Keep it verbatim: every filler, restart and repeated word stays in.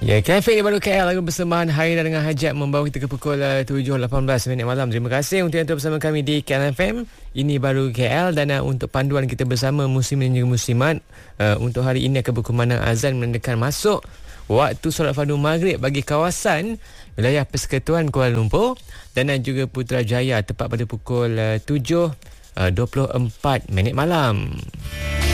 Ya, Cafe ini baru K L lagu persembahan Haida dengan Hajat membawa kita ke pukul uh, tujuh lapan belas minit malam. Terima kasih untuk yang terus bersama kami di K L F M. Ini baru K L dan uh, untuk panduan kita bersama muslimin dan juga muslimat, uh, untuk hari ini akan berkumandang azan menandakan masuk waktu solat fardu maghrib bagi kawasan wilayah Persekutuan Kuala Lumpur dan uh, juga Putrajaya tepat pada pukul uh, tujuh dua puluh empat minit malam.